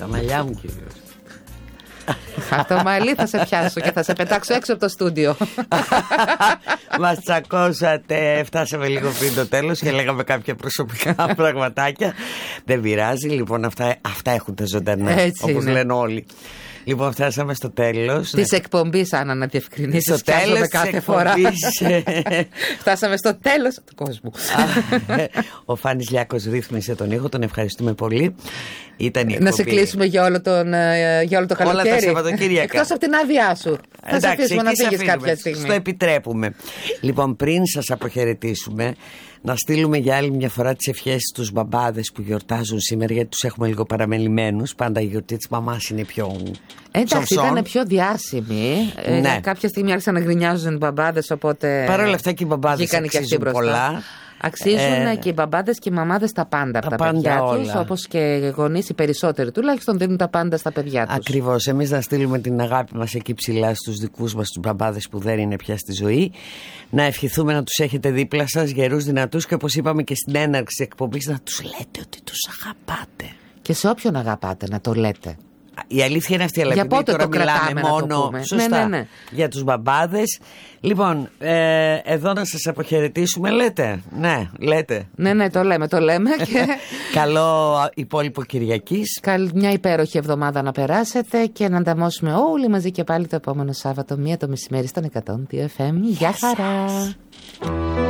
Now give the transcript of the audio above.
Τα μαλλιά μου κυρίως. Χαρτομαλί θα σε πιάσω και θα σε πετάξω έξω από το στούντιο. Μας τσακώσατε. Φτάσαμε λίγο πριν το τέλος και λέγαμε κάποια προσωπικά πραγματάκια. Δεν πειράζει. Λοιπόν, αυτά έχουν τα ζωντανά, όπως λένε όλοι. Λοιπόν, φτάσαμε στο τέλος της εκπομπής, Άννα, να διευκρινίσεις. Στο τέλος κάθε φορά. Φτάσαμε στο τέλος του κόσμου. Ο Φάνης Λιάκος ρύθμισε τον ήχο. Τον ευχαριστούμε πολύ. Ήταν η να σε κλείσουμε για όλο το καλοκαίρι. Όλα τα Σαββατοκύριακα. Εκτός από την άδειά σου. Θα σε αφήσουμε να φύγεις κάποια στιγμή. Στο επιτρέπουμε. Λοιπόν, πριν σας αποχαιρετήσουμε, να στείλουμε για άλλη μια φορά τις ευχές στους μπαμπάδες που γιορτάζουν σήμερα, γιατί τους έχουμε λίγο παραμελημένους. Πάντα η γιορτή της μαμάς είναι πιο. Εντάξει, ήταν πιο διάσημη. Ναι. Κάποια στιγμή άρχισαν να γκρινιάζουν οι μπαμπάδες, οπότε. Παρ' όλα αυτά και οι μπαμπάδες αξίζουν πολλά. Αξίζουν και οι μπαμπάδες και οι μαμάδες τα πάντα από τα παιδιά τους, όπως και οι γονείς οι περισσότεροι τουλάχιστον δίνουν τα πάντα στα παιδιά τους. Ακριβώς. Εμείς να στείλουμε την αγάπη μας εκεί ψηλά στους δικούς μας τους μπαμπάδες που δεν είναι πια στη ζωή. Να ευχηθούμε να τους έχετε δίπλα σας γερούς, δυνατούς, και όπως είπαμε και στην έναρξη εκπομπής, να τους λέτε ότι τους αγαπάτε. Και σε όποιον αγαπάτε να το λέτε. Η αλήθεια είναι αυτή, αλλά για επειδή πότε τώρα το μιλάμε μόνο σωστά, ναι. για τους μπαμπάδες. Λοιπόν, εδώ να σας αποχαιρετήσουμε, λέτε. Ναι, λέτε. Ναι, το λέμε και... Καλό υπόλοιπο Κυριακής. Μια υπέροχη εβδομάδα να περάσετε και να ανταμώσουμε όλοι μαζί και πάλι το επόμενο Σάββατο 1 το μεσημέρι στον 102 FM. Γεια χαρά.